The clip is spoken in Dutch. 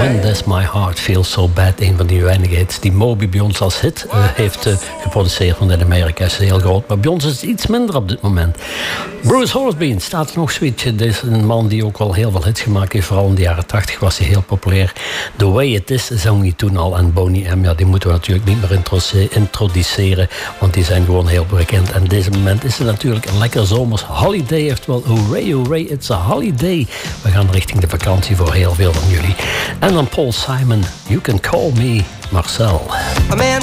When Does My Heart Feel So Bad, een van die weinige hits die Moby bij ons als hit heeft geproduceerd. Want in Amerika is het heel groot, maar bij ons is het iets minder op dit moment. Bruce Hornsby staat er nog zoiets. Dit is een man die ook al heel veel hits gemaakt heeft. Vooral in de jaren 80 was hij heel populair. The Way It Is zong hij toen al. En Boney M, ja, die moeten we natuurlijk niet meer introduceren, want die zijn gewoon heel bekend. En deze moment is het natuurlijk een lekker zomers holiday. Oftewel, hooray, hooray, it's a holiday. We gaan richting de vakantie voor heel veel van jullie. En dan Paul Simon, You Can Call Me Marcel. A man